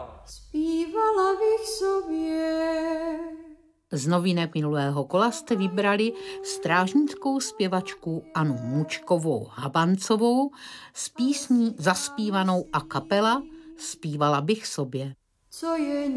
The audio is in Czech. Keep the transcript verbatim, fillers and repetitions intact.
Zpívala bych sobě. Z novinek minulého kola jste vybrali strážnickou zpěvačku Anu Mučkovou Habancovou s písní zaspívanou a kapela Zpívala bych sobě. Co je